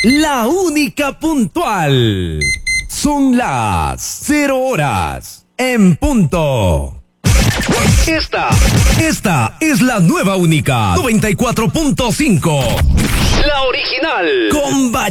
La única puntual. Son las 0 horas en punto. Esta es la nueva única 94.5. La original. Con